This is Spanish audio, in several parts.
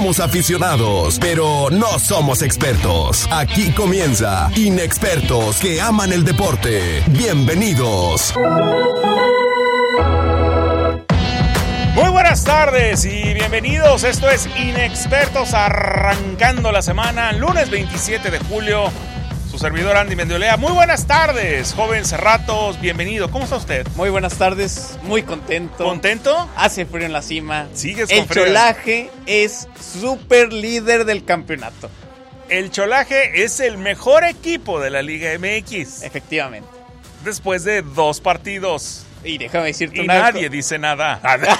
Somos aficionados, pero no somos expertos. Aquí comienza Inexpertos que aman el deporte. Bienvenidos. Muy buenas tardes y bienvenidos. Esto es Inexpertos arrancando la semana, lunes 27 de julio. Su servidor Andy Mendiolea. Muy buenas tardes, joven Cerratos, bienvenido. ¿Cómo está usted? Muy buenas tardes, muy contento. ¿Contento? Hace frío en la cima. Sigues con El frío. Cholaje es súper líder del campeonato. El Cholaje es el mejor equipo de la Liga MX. Efectivamente. Después de 2 partidos. Y déjame decirte Y una nadie dice nada.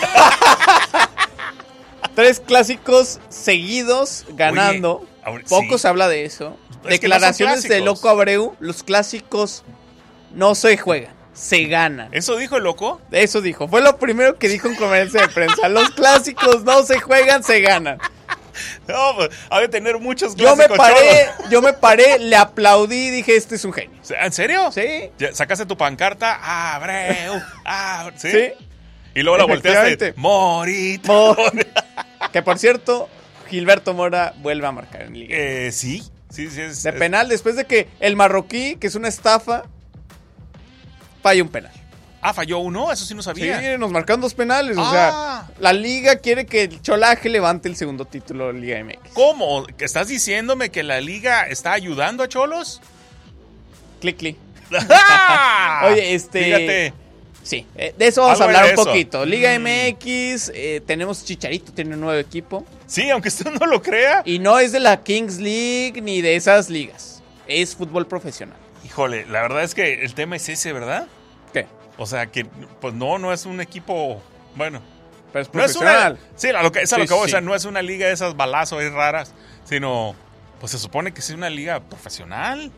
3 clásicos seguidos ganando. Oye, Poco sí. se habla de eso. Es que Declaraciones no son de clásicos. Loco Abreu. Los clásicos no se juegan, se ganan. ¿Eso dijo el loco? Eso dijo. Fue lo primero que dijo en conferencia de prensa. Los clásicos no se juegan, se ganan. No, pues, ha de tener muchos Yo clásicos. me paré, le aplaudí y dije, este es un genio. ¿En serio? Sí. ¿Ya ¿Sacaste tu pancarta? Abreu. ¿Sí? Sí. Y luego la volteaste. Efectivamente. Morita. Que por cierto, Gilberto Mora vuelve a marcar en Liga. Sí. Es, De penal, después de que el marroquí, que es una estafa, falla un penal. Falló uno, eso sí no sabía. Sí, nos marcaron 2 penales. O sea, la Liga quiere que el Cholaje levante el segundo título de Liga MX. ¿Cómo? ¿Estás diciéndome que la liga está ayudando a Cholos? Clic, clic. ¡Ah! Oye, Fíjate. Sí, de eso vamos a Algo hablar era un eso. poquito. Liga MX, tenemos Chicharito, tiene un nuevo equipo. Sí, aunque usted no lo crea. Y no es de la Kings League ni de esas ligas. Es fútbol profesional. Híjole, la verdad es que el tema es ese, ¿verdad? ¿Qué? O sea, que pues no es un equipo, bueno. Pero es No es profesional. una, sí, a lo que, es a lo Sí, que voy, sí. o sea, no es una liga de esas balazos ahí raras, sino, pues se supone que es una liga profesional.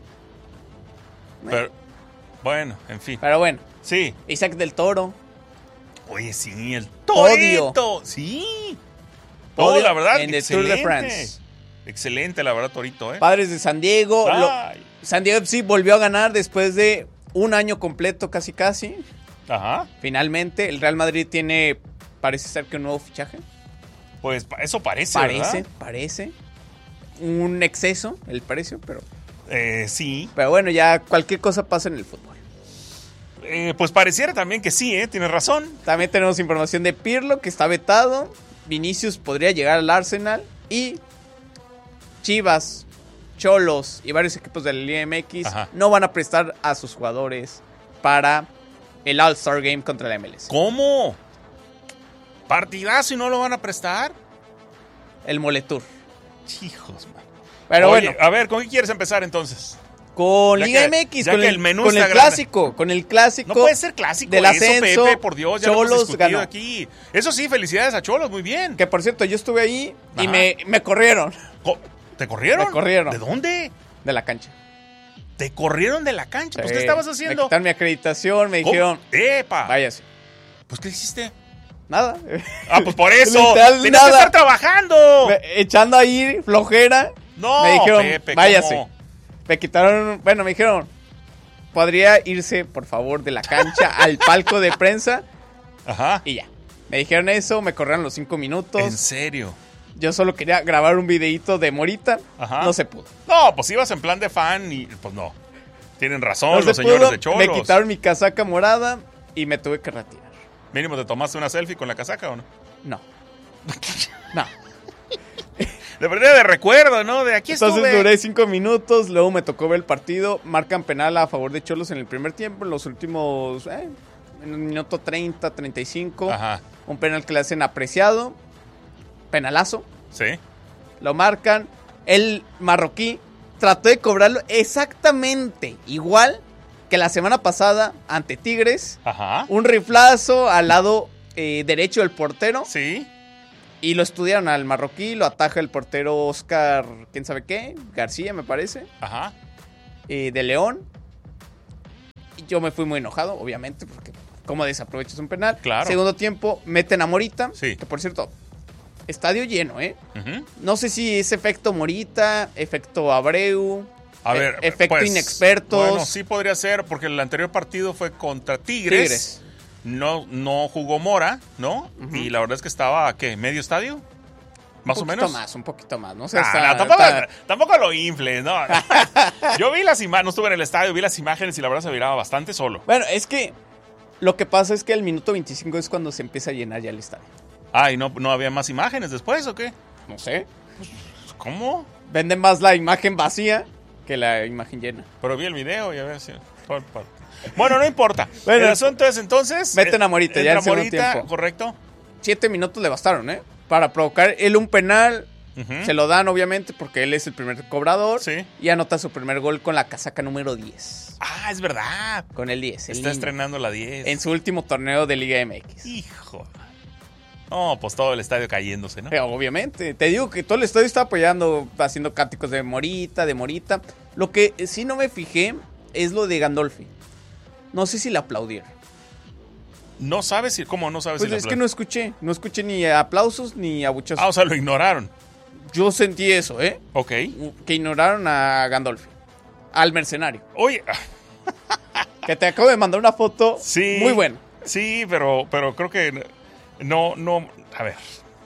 Pero, bueno, en fin. Pero bueno, Sí. Isaac del Toro. Oye, sí, el Podio. Torito. Sí. Podio La verdad, en the excelente. Tour de France. Excelente, la verdad, Torito, ¿eh? Padres de San Diego. Ay. San Diego sí volvió a ganar después de un año completo, casi. Ajá. Finalmente, el Real Madrid tiene, parece ser que un nuevo fichaje. Pues eso parece, ¿verdad? Parece. Un exceso el precio, pero Sí. bueno, ya cualquier cosa pasa en el fútbol. Pues pareciera también que sí, tienes razón. También tenemos información de Pirlo, que está vetado. Vinicius podría llegar al Arsenal. Y Chivas, Cholos y varios equipos de la Liga MX Ajá. no van a prestar a sus jugadores para el All-Star Game contra la MLS. ¿Cómo? ¿Partidazo y no lo van a prestar? El Moletour. Hijos, man. Pero Oye, bueno, a ver, ¿con qué quieres empezar entonces? con ya Liga que- MX, ya con que el, el menú con está el grande. clásico, con el clásico. No puede ser clásico del eso, ascenso, Pepe, por Dios, ya lo hemos Xolos discutido ganó. aquí. Eso sí, felicidades a Cholos, muy bien. Que por cierto, yo estuve ahí y Ajá. me corrieron ¿Te corrieron? Me corrieron. ¿De dónde? de la cancha. ¿Te corrieron de la cancha? Pues, ¿qué Sí, estabas Me haciendo? quitaron mi acreditación, me ¿Cómo? dijeron, ¡Epa! váyase. Pues, ¿qué hiciste? Nada. Pues por eso. Literal, ¡Tenías que nada. estar trabajando! Echando ahí flojera. No, me dijeron, Pepe, váyase. ¿cómo? Me quitaron, me dijeron, podría irse, por favor, de la cancha al palco de prensa. Ajá. Y ya. Me dijeron eso, me corrieron los 5 minutos. ¿En serio? Yo solo quería grabar un videíto de Morita. Ajá. No se pudo. No, pues ibas en plan de fan y pues no. Tienen razón No los se señores pudo. de Cholos. Me quitaron mi casaca morada y me tuve que retirar. Mínimo, ¿te tomaste una selfie con la casaca o no? No. No. De verdad, de recuerdo, ¿no? De aquí Entonces estuve. duré 5 minutos, luego me tocó ver el partido. Marcan penal a favor de Cholos en el primer tiempo, en los últimos, en el minuto 30, 35. Ajá, Un penal que le hacen apreciado. Penalazo. sí. Lo marcan. El marroquí trató de cobrarlo exactamente igual que la semana pasada ante Tigres. Ajá. Un riflazo al lado derecho del portero. Sí. Y lo estudiaron al marroquí, lo ataja el portero Oscar, quién sabe qué, García me parece, Ajá. de León. Y yo me fui muy enojado, obviamente, porque cómo desaprovechas un penal. Claro. Segundo tiempo, meten a Morita, Sí. que por cierto, estadio lleno, ¿eh? Ujú. No sé si es efecto Morita, efecto Abreu, A ver, efecto pues, inexpertos. Bueno, sí podría ser, porque el anterior partido fue contra Tigres. No jugó Mora, ¿no? Ujú. Y la verdad es que estaba, ¿qué? ¿Medio estadio? ¿Más o menos? Un poquito más, ¿no? O sea, sea, tampoco lo infles, ¿no? Yo vi las imágenes, no estuve en el estadio, vi las imágenes y la verdad se miraba bastante solo. Bueno, es que lo que pasa es que al minuto 25 es cuando se empieza a llenar ya el estadio. Ah, ¿y no había más imágenes después o qué? No sé. ¿Cómo? Venden más la imagen vacía que la imagen llena. Pero vi el video y a ver si... Bueno, no importa. Bueno, el asunto es entonces... Meten a Morita ya en el segundo tiempo. Correcto. 7 minutos le bastaron, ¿eh? Para provocar él un penal. Se lo dan, obviamente, porque él es el primer cobrador. Sí. Y anota su primer gol con la casaca número 10. Ah, es verdad. Con el 10. Está estrenando la 10. En su último torneo de Liga MX. Hijo. No, pues todo el estadio cayéndose, ¿no? Obviamente. Te digo que todo el estadio está apoyando, haciendo cánticos de Morita, de Morita. Lo que sí no me fijé es lo de Gandolfi. No sé si le aplaudieron. ¿No sabes si... ¿Cómo no sabes Pues si le es que no escuché ni aplausos ni abucheos. Ah, o sea, lo ignoraron. Yo sentí eso, ¿eh? Ok. Que ignoraron a Gandolfi. Al mercenario. Oye... Que te acabo de mandar una foto Sí. muy buena. Sí, pero creo que... No... A ver.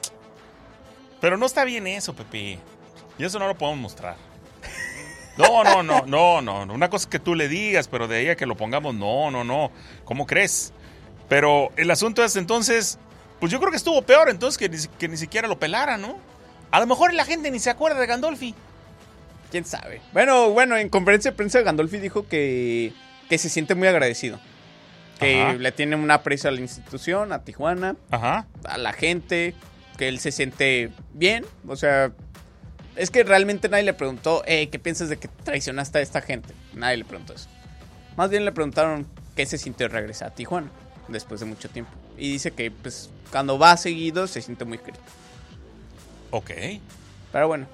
Pero no está bien eso, Pepe. Y eso no lo podemos mostrar. No. Una cosa es que tú le digas, pero de ahí a que lo pongamos, no. ¿Cómo crees? Pero el asunto es entonces, pues yo creo que estuvo peor entonces que ni siquiera lo pelara, ¿no? A lo mejor la gente ni se acuerda de Gandolfi. ¿Quién sabe? Bueno, en conferencia de prensa Gandolfi dijo que se siente muy agradecido. Que Ajá. le tiene un aprecio a la institución, a Tijuana, Ajá. a la gente, que él se siente bien. O sea, es que realmente nadie le preguntó, ¿qué piensas de que traicionaste a esta gente? Nadie le preguntó eso. Más bien le preguntaron qué se sintió regresar a Tijuana después de mucho tiempo. Y dice que pues cuando va seguido se siente muy crítico. Ok. Pero bueno,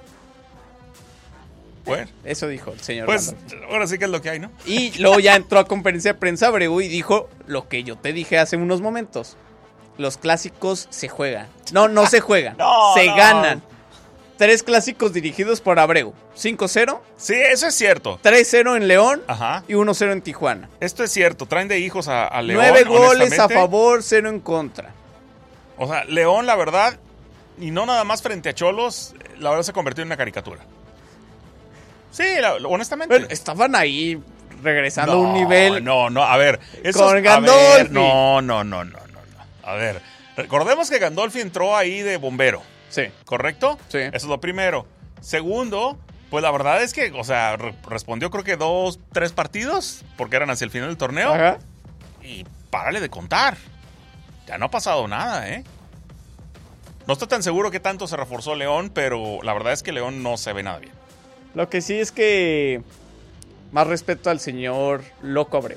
Bueno, eso dijo el señor pues Gandolfi. ahora sí que es lo que hay, ¿no? Y luego ya entró a conferencia de prensa Abreu y dijo lo que yo te dije hace unos momentos. Los clásicos se juegan. No se juegan. Se ganan. 3 clásicos dirigidos por Abreu. 5-0. Sí, eso es cierto. 3-0 en León. Ajá. Y 1-0 en Tijuana. Esto es cierto. Traen de hijos a León. 9 goles a honestamente. favor, 0 en contra. O sea, León, la verdad, y no nada más frente a Cholos, la verdad se convirtió en una caricatura. Sí, honestamente. Bueno, estaban ahí regresando a un nivel. No, a ver. Con Gandolfi. No. A ver, recordemos que Gandolfi entró ahí de bombero, Sí. ¿correcto? Sí. Eso es lo primero. Segundo, pues la verdad es que, o sea, respondió creo que 2, 3 partidos, porque eran hacia el final del torneo. Ajá. Y párale de contar. Ya no ha pasado nada, ¿eh? No estoy tan seguro que tanto se reforzó León, pero la verdad es que León no se ve nada bien. Lo que sí es que más respeto al señor Loco Abreu.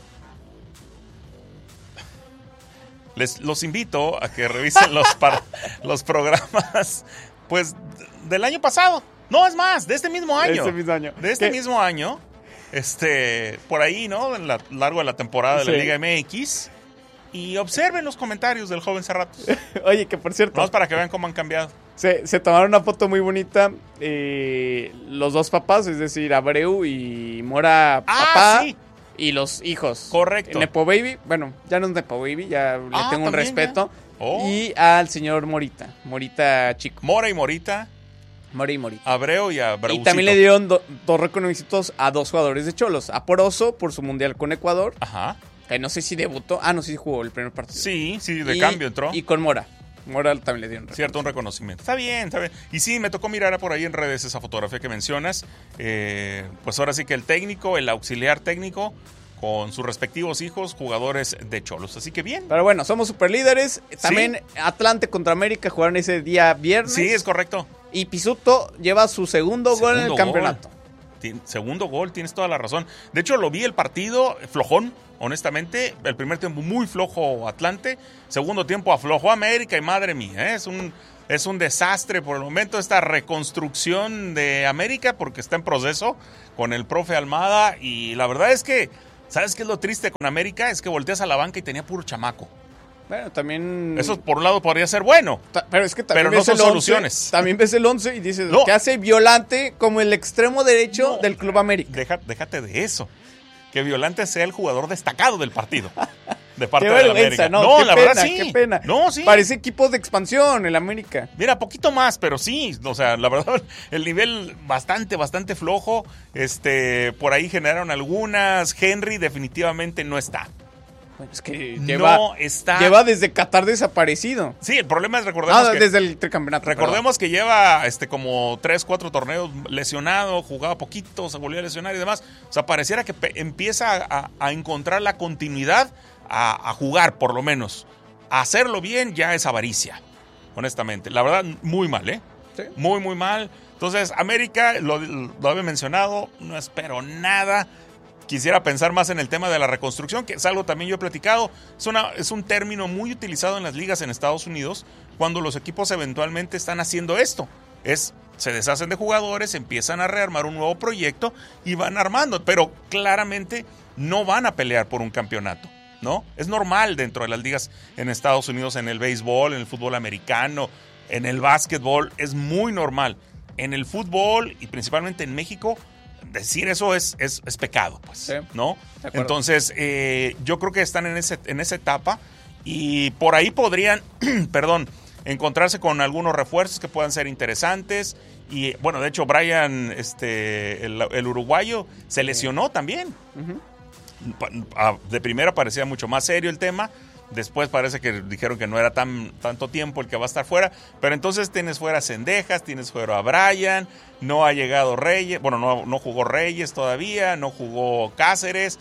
Los invito a que revisen los programas, pues, del año pasado. No, es más, de este mismo año. De este mismo año. Por ahí, ¿no? En lo largo de la temporada de la Liga MX. Y observen los comentarios del joven Cerratos. Oye, que por cierto. Vamos para que vean cómo han cambiado. Se tomaron una foto muy bonita. Los dos papás, es decir, Abreu y Mora papá. Sí. Y los hijos. Correcto. Nepo Baby. Bueno, ya no es Nepo Baby, ya le tengo un respeto. Oh. Y al señor Morita. Morita chico. Mora y Morita. Mora y Morita. Abreu y Abreucito. Y también le dieron 2 reconocimientos a 2 jugadores de Cholos. A Poroso por su mundial con Ecuador. Ajá. Que no sé si debutó. Ah, no, sí jugó el primer partido. Sí, de cambio entró. Y con Mora. Mora también le dieron cierto, un reconocimiento. Está bien. Y sí, me tocó mirar por ahí en redes esa fotografía que mencionas. Pues ahora sí que el técnico, el auxiliar técnico, con sus respectivos hijos, jugadores de Cholos. Así que bien. Pero bueno, somos superlíderes. También Atlante contra América jugaron ese día viernes. Sí, es correcto. Y Pisuto lleva su segundo gol en el campeonato. Segundo gol, tienes toda la razón. De hecho, lo vi el partido flojón, honestamente. El primer tiempo muy flojo Atlante. Segundo tiempo aflojó América y madre mía, es un desastre por el momento esta reconstrucción de América porque está en proceso con el profe Almada. Y la verdad es que, ¿sabes qué es lo triste con América? Es que volteas a la banca y tenía puro chamaco. Bueno, también... Eso por un lado podría ser bueno. Pero es que también no son soluciones. También ves el 11 y dices, ¿qué hace Violante como el extremo derecho del Club América? Déjate de eso. Que Violante sea el jugador destacado del partido. de parte Qué de la vergüenza, América. no, qué la pena, verdad sí. qué pena. No, sí. Parece equipos de expansión el América. Mira, poquito más, pero sí, o sea, la verdad, el nivel bastante flojo. Por ahí generaron algunas. Henry definitivamente no está. Bueno, es que lleva desde Qatar desaparecido. Sí, el problema es, recordemos que desde el tricampeonato. Recordemos que lleva como 3-4 torneos lesionado, jugaba poquito, se volvió a lesionar y demás. O sea, pareciera que empieza a encontrar la continuidad a jugar, por lo menos. A hacerlo bien ya es avaricia, honestamente. La verdad, muy mal, ¿eh? Sí. Muy mal. Entonces, América, lo había mencionado, no espero nada. Quisiera pensar más en el tema de la reconstrucción, que es algo también yo he platicado. Es un término muy utilizado en las ligas en Estados Unidos cuando los equipos eventualmente están haciendo esto. Se deshacen de jugadores, empiezan a rearmar un nuevo proyecto y van armando, pero claramente no van a pelear por un campeonato, ¿no? Es normal dentro de las ligas en Estados Unidos, en el béisbol, en el fútbol americano, en el básquetbol, es muy normal. En el fútbol y principalmente en México, decir eso es pecado, pues, sí, ¿no? Entonces, yo creo que están en esa etapa y por ahí podrían, encontrarse con algunos refuerzos que puedan ser interesantes. Y bueno, de hecho, Brian, el uruguayo, se lesionó también. Uh-huh. De primera parecía mucho más serio el tema. Después parece que dijeron que no era tanto tiempo el que va a estar fuera. Pero entonces tienes fuera a Cendejas, tienes fuera a Brian. No ha llegado Reyes. Bueno, no jugó Reyes todavía. No jugó Cáceres.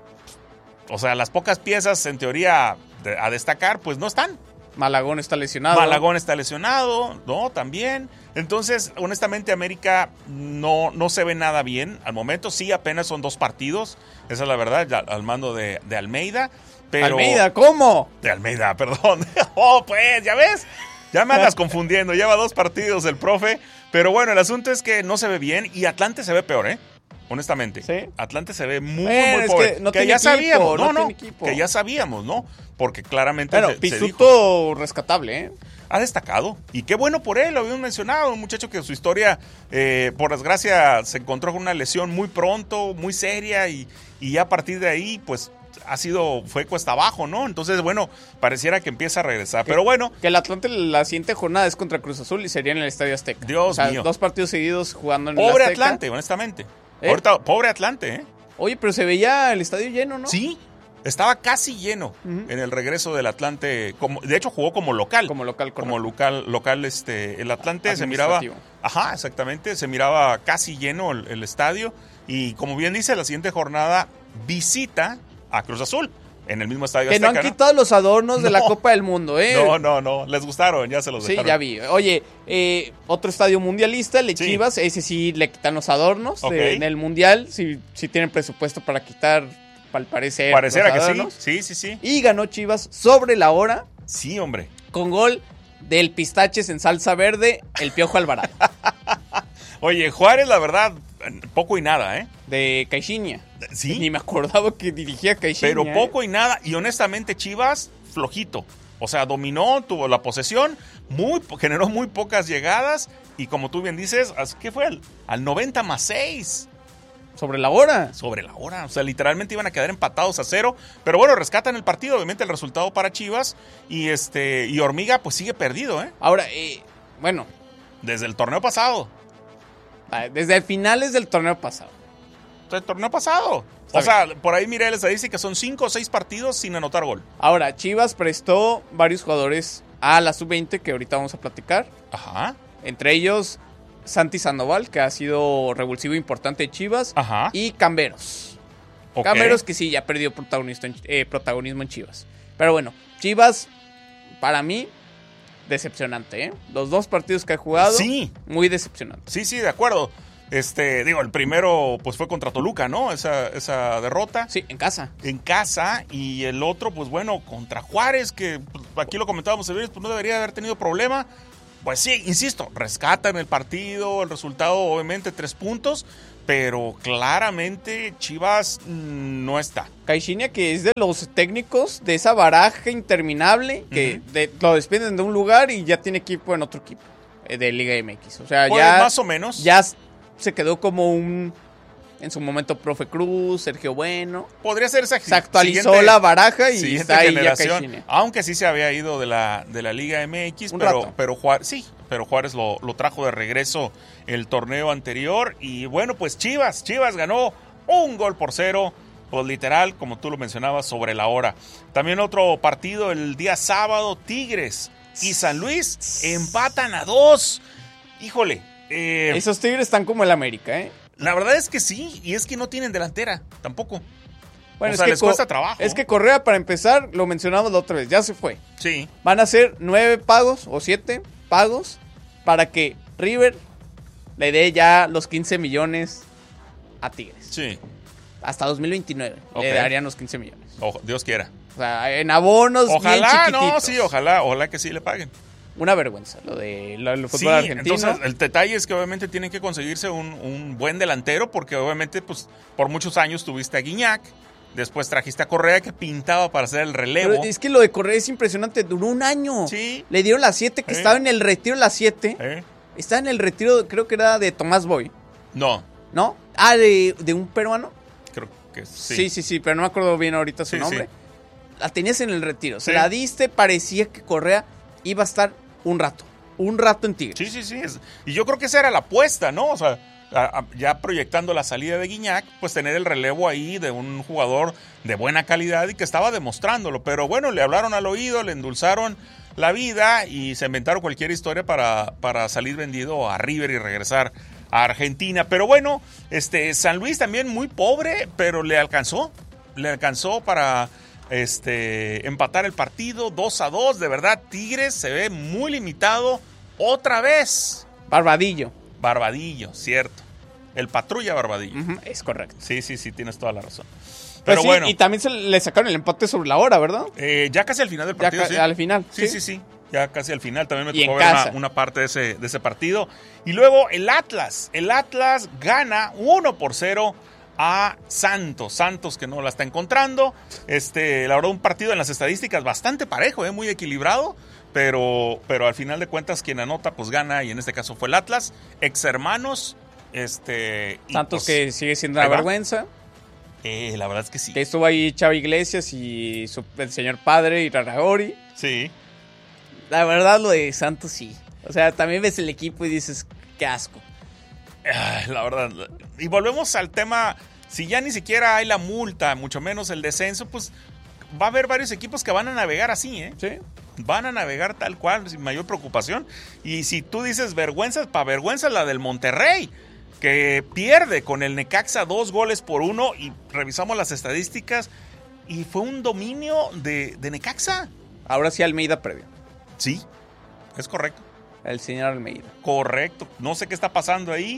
O sea, las pocas piezas en teoría a destacar, pues no están. Malagón está lesionado. ¿no? También. Entonces, honestamente, América no se ve nada bien. Al momento sí, apenas son 2 partidos. Esa es la verdad, al mando de Almeida. Pero... ¿Almeida? ¿Cómo? De Almeida, perdón. Pues, ¿ya ves? Ya me andas confundiendo. Lleva 2 partidos el profe. Pero bueno, el asunto es que no se ve bien y Atlante se ve peor, ¿eh? Honestamente. ¿Sí? Atlante se ve muy pobre. Que ya sabíamos. Que ya sabíamos, ¿no? Porque claramente bueno, Pisuto rescatable, ¿eh? Ha destacado. Y qué bueno por él, lo habíamos mencionado. Un muchacho que su historia, por desgracia, se encontró con una lesión muy pronto, muy seria. Y ya a partir de ahí, pues, fue cuesta abajo, ¿no? Entonces, bueno, pareciera que empieza a regresar. Pero bueno. Que el Atlante la siguiente jornada es contra Cruz Azul y sería en el Estadio Azteca. Dios mío. 2 partidos seguidos jugando en el Azteca. Pobre Atlante, honestamente. Ahorita, pobre Atlante, ¿eh? Oye, pero se veía el estadio lleno, ¿no? Sí, estaba casi lleno en el regreso del Atlante. De hecho, jugó como local. Como local, correcto. Como local, el Atlante se miraba. Ajá, exactamente. Se miraba casi lleno el estadio. Y como bien dice, la siguiente jornada visita a Cruz Azul. En el mismo estadio Azteca, no han quitado los adornos de la Copa del Mundo, ¿eh? No, les gustaron, ya se los dejaron. Sí, ya vi. Oye, otro estadio mundialista, el de Chivas, ese sí le quitan los adornos en el Mundial, si tienen presupuesto para quitar, al parecer, pareciera los que adornos. Sí. Y ganó Chivas sobre la hora. Sí, hombre. Con gol del Pistaches en salsa verde, el Piojo Alvarado. Oye, Juárez, la verdad, poco y nada, ¿eh? De Caixinha. Sí. Ni me acordaba que dirigía Caixinha. Pero poco y nada. Y honestamente, Chivas, flojito. O sea, dominó, tuvo la posesión, generó muy pocas llegadas. Y como tú bien dices, ¿qué fue? Al 90+6. Sobre la hora. O sea, literalmente iban a quedar empatados a 0. Pero bueno, rescatan el partido. Obviamente el resultado para Chivas. Y Hormiga, pues sigue perdido, ¿eh? Ahora, bueno. Desde el torneo pasado. Desde finales del torneo pasado. El torneo pasado. O sea, por ahí miré la estadística, son 5 o 6 partidos sin anotar gol. Ahora, Chivas prestó varios jugadores a la sub-20 que ahorita vamos a platicar. Ajá. Entre ellos, Santi Sandoval, que ha sido revulsivo importante de Chivas. Ajá. Y Camberos. Okay. Camberos que sí, ya perdió protagonismo en Chivas. Pero bueno, Chivas, para mí, decepcionante, ¿eh? Los 2 partidos que ha jugado, sí, muy decepcionante. Sí, de acuerdo. El primero pues fue contra Toluca, ¿no? Esa derrota. Sí, en casa. Y el otro, pues bueno, contra Juárez, que pues, aquí lo comentábamos, pues no debería haber tenido problema. Pues sí, insisto, rescatan el partido, el resultado, obviamente 3 puntos, pero claramente Chivas no está. Caixinha, que es de los técnicos de esa baraja interminable, que lo despiden de un lugar y ya tiene equipo en otro equipo de Liga MX. O sea, pues, ya más o menos. Ya se quedó como un En su momento, Profe Cruz, Sergio Bueno. Podría ser esa Se actualizó la baraja y está ahí generación, ya Caixinha. aunque sí se había ido de la Liga MX, pero Juárez lo trajo de regreso el torneo anterior. Y bueno, pues Chivas ganó 1-0, pues literal, como tú lo mencionabas, sobre la hora. También otro partido el día sábado, Tigres y San Luis empatan a 2. Híjole. Esos Tigres están como el América, ¿eh? La verdad es que sí, y es que no tienen delantera, tampoco. Bueno, o sea, les cuesta trabajo. Es que Correa, para empezar, lo mencionamos la otra vez, ya se fue. Sí. Van a ser 9 pagos o 7 pagos para que River le dé ya los 15 millones a Tigres. Sí. Hasta 2029 Okay. le darían los 15 millones. Dios quiera. O sea, en abonos Ojalá, bien chiquititos. no, sí, ojalá que sí le paguen. Una vergüenza lo del fútbol Sí, argentino. entonces el detalle es que obviamente tienen que conseguirse un buen delantero, porque obviamente pues por muchos años tuviste a Guiñac, después trajiste a Correa que pintaba para hacer el relevo. Pero es que lo de Correa es impresionante, duró un año. Sí. Le dieron las 7, que estaba en el retiro las 7. Estaba en el retiro, creo que era de Tomás Boy. No. ¿No? Ah, de un peruano. Creo que sí. Sí, pero no me acuerdo bien ahorita su nombre. Sí. La tenías en el retiro. Se la diste, parecía que Correa iba a estar un rato en Tigres. Sí. Y yo creo que esa era la apuesta, ¿no? O sea, ya proyectando la salida de Guiñac, pues tener el relevo ahí de un jugador de buena calidad y que estaba demostrándolo. Pero bueno, le hablaron al oído, le endulzaron la vida y se inventaron cualquier historia para salir vendido a River y regresar a Argentina. Pero bueno, San Luis también muy pobre, pero le alcanzó para empatar el partido 2-2. De verdad, Tigres se ve muy limitado otra vez. Barbadillo, cierto. El patrulla Barbadillo. Es correcto. Sí, tienes toda la razón. Pero sí, bueno. Y también le sacaron el empate sobre la hora, ¿verdad? Ya casi al final del partido. Sí. Al final. Sí. Ya casi al final. También me tocó ver una parte de ese partido. Y luego el Atlas. El Atlas gana 1-0 a Santos que no la está encontrando. La verdad, un partido en las estadísticas bastante parejo, muy equilibrado, pero al final de cuentas quien anota pues gana, y en este caso fue el Atlas, ex hermanos. Santos, pues, que sigue siendo una vergüenza. La verdad es que sí. Que estuvo ahí Chava Iglesias y el señor padre y Raragori. Sí. La verdad, lo de Santos sí. O sea, también ves el equipo y dices, qué asco. La verdad. Y volvemos al tema, si ya ni siquiera hay la multa, mucho menos el descenso, pues va a haber varios equipos que van a navegar así, ¿eh? Sí. Van a navegar tal cual, sin mayor preocupación. Y si tú dices vergüenza, para vergüenza la del Monterrey, que pierde con el Necaxa 2-1, y revisamos las estadísticas, y fue un dominio de Necaxa. Ahora sí Almeida previo. Sí, es correcto. El señor Almeida. Correcto. No sé qué está pasando ahí.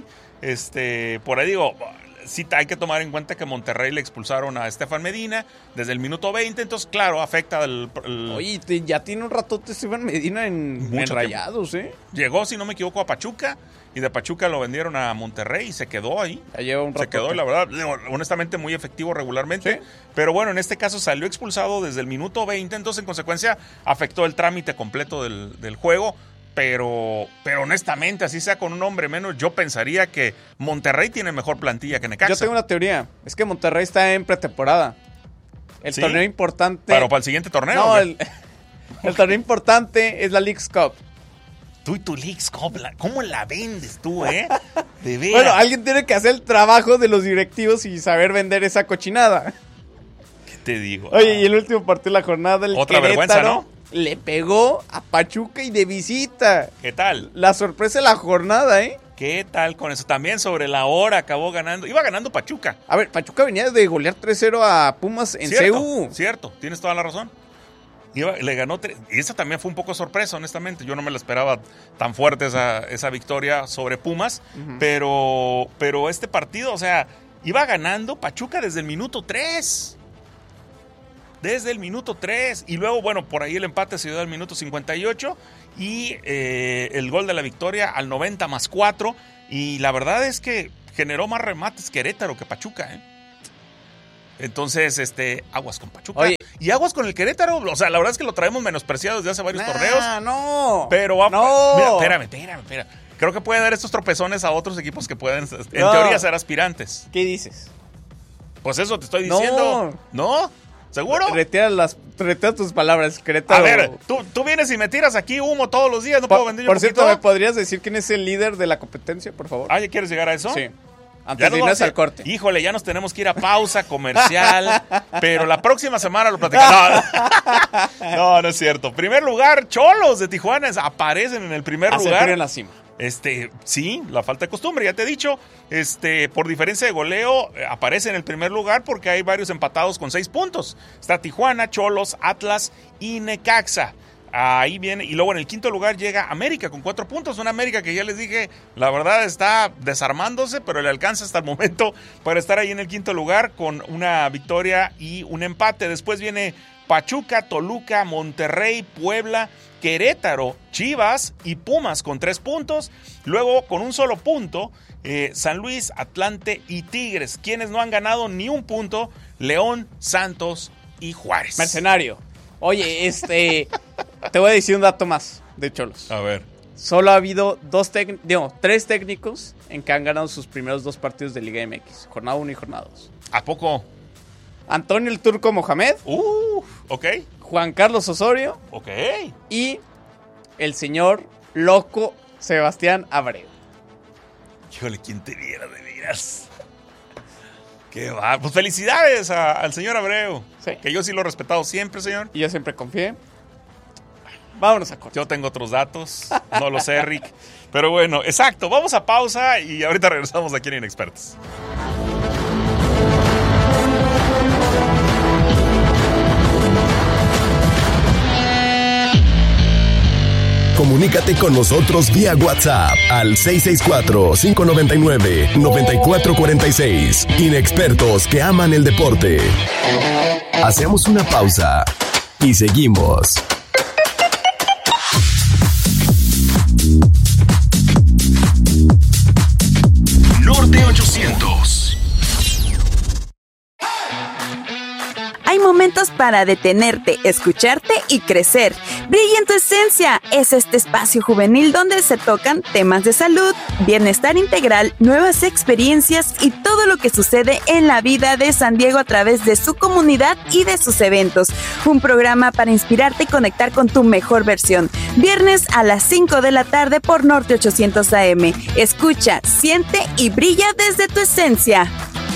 Por ahí digo, sí hay que tomar en cuenta que Monterrey le expulsaron a Estefan Medina desde el minuto 20. Entonces, claro, afecta Oye, ya tiene un ratote Estefan Medina en Rayados, ¿eh? Llegó, si no me equivoco, a Pachuca. Y de Pachuca lo vendieron a Monterrey y se quedó ahí. Ya lleva un ratote. Se quedó, la verdad, honestamente muy efectivo regularmente. ¿Sí? Pero bueno, en este caso salió expulsado desde el minuto 20. Entonces, en consecuencia, afectó el trámite completo del juego. Pero honestamente, así sea con un hombre menos, yo pensaría que Monterrey tiene mejor plantilla que Necaxa. Yo tengo una teoría. Es que Monterrey está en pretemporada. El torneo importante... Pero para el siguiente torneo. No, el torneo importante es la Leagues Cup. Tú y tu Leagues Cup, ¿cómo la vendes tú, eh? De veras. Bueno, alguien tiene que hacer el trabajo de los directivos y saber vender esa cochinada. ¿Qué te digo? Oye, y el último partido de la jornada, el otra Querétaro, vergüenza, ¿no? Le pegó a Pachuca y de visita. ¿Qué tal? La sorpresa de la jornada, ¿eh? ¿Qué tal con eso? También sobre la hora acabó ganando. Iba ganando Pachuca. A ver, Pachuca venía de golear 3-0 a Pumas en CU. Cierto, tienes toda la razón. Le ganó 3. Y esa también fue un poco sorpresa, honestamente. Yo no me la esperaba tan fuerte esa victoria sobre Pumas. Uh-huh. Pero este partido, o sea, iba ganando Pachuca desde el minuto 3. Desde el minuto 3. Y luego, bueno, por ahí el empate se dio al minuto 58. Y el gol de la victoria al 90+4. Y la verdad es que generó más remates Querétaro que Pachuca, ¿eh? Entonces, aguas con Pachuca. Oye, y aguas con el Querétaro. O sea, la verdad es que lo traemos menospreciado desde hace varios torneos. No. Pero no. Mira, espérame. creo que puede dar estos tropezones a otros equipos que pueden, en teoría, ser aspirantes. ¿Qué dices? Pues eso te estoy diciendo. ¿No? ¿Seguro? Retira tus palabras, Querétaro. A ver, tú vienes y me tiras aquí humo todos los días, no puedo vender un Por poquito. cierto, ¿me podrías decir quién es el líder de la competencia, por favor? ¿Ya quieres llegar a eso? Sí. Antes de irnos al corte. Híjole, ya nos tenemos que ir a pausa comercial, pero la próxima semana lo platicamos. No, no es cierto. Primer lugar, Cholos de Tijuana aparecen en el primer lugar. En la cima. Sí, la falta de costumbre, ya te he dicho. Por diferencia de goleo, aparece en el primer lugar porque hay varios empatados con 6 puntos. Está Tijuana, Cholos, Atlas y Necaxa. Ahí viene, y luego en el quinto lugar llega América con 4 puntos. Una América que ya les dije, la verdad está desarmándose, pero le alcanza hasta el momento para estar ahí en el quinto lugar con una victoria y un empate. Después viene Pachuca, Toluca, Monterrey, Puebla, Querétaro, Chivas y Pumas con 3 puntos. Luego con un solo punto, San Luis, Atlante y Tigres. Quienes no han ganado ni un punto, León, Santos y Juárez. Mercenario. Oye, te voy a decir un dato más de Cholos. A ver. Solo ha habido 3 técnicos en que han ganado sus primeros 2 partidos de Liga MX. Jornada 1 y jornada 2. ¿A poco? Antonio el Turco Mohamed. Ok. Juan Carlos Osorio. Ok. Y el señor loco Sebastián Abreu. Híjole, ¿quién te viera de veras? Qué va. Pues felicidades al señor Abreu. Sí. Que yo sí lo he respetado siempre, señor. Y yo siempre confié. Vámonos a corte. Yo tengo otros datos. No lo sé, Rick. Pero bueno, exacto. Vamos a pausa y ahorita regresamos aquí en Inexpertos. Comunícate con nosotros vía WhatsApp al 664-599-9446. Inexpertos que aman el deporte. Hacemos una pausa y seguimos. Norte 800. Hay momentos para detenerte, escucharte y crecer. Brilla en tu esencia. Es este espacio juvenil donde se tocan temas de salud, bienestar integral, nuevas experiencias y todo lo que sucede en la vida de San Diego a través de su comunidad y de sus eventos. Un programa para inspirarte y conectar con tu mejor versión. Viernes a las 5 de la tarde por Norte 800 AM. Escucha, siente y brilla desde tu esencia.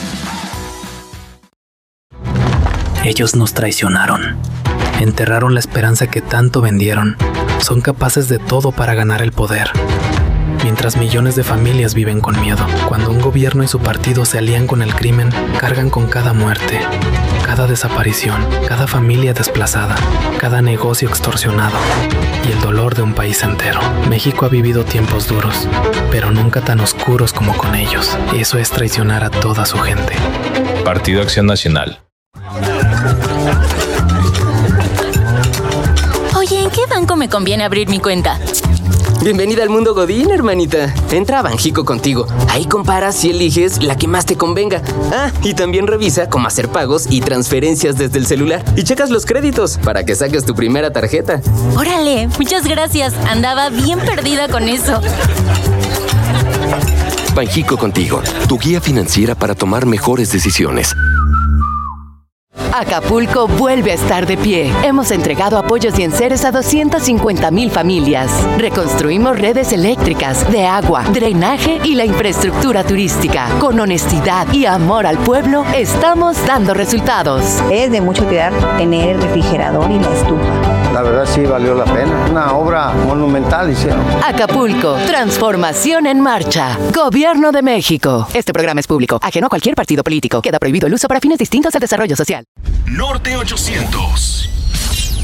Ellos nos traicionaron. Enterraron la esperanza que tanto vendieron. Son capaces de todo para ganar el poder. Mientras millones de familias viven con miedo. Cuando un gobierno y su partido se alían con el crimen, cargan con cada muerte, cada desaparición, cada familia desplazada, cada negocio extorsionado y el dolor de un país entero. México ha vivido tiempos duros, pero nunca tan oscuros como con ellos. Eso es traicionar a toda su gente. Partido Acción Nacional. Oye, ¿en qué banco me conviene abrir mi cuenta? Bienvenida al mundo Godín, hermanita. Entra a Banjico Contigo. Ahí comparas y eliges la que más te convenga. Y también revisa cómo hacer pagos y transferencias desde el celular. Y checas los créditos para que saques tu primera tarjeta. Órale, muchas gracias. Andaba bien perdida con eso. Banjico Contigo, tu guía financiera para tomar mejores decisiones. Acapulco vuelve a estar de pie. Hemos entregado apoyos y enseres a 250,000 familias. Reconstruimos redes eléctricas, de agua, drenaje y la infraestructura turística. Con honestidad y amor al pueblo, estamos dando resultados. Es de mucha utilidad tener el refrigerador y la estufa. La verdad sí valió la pena. Una obra monumental hicieron. Acapulco, transformación en marcha. Gobierno de México. Este programa es público, ajeno a cualquier partido político. Queda prohibido el uso para fines distintos al desarrollo social. Norte 800.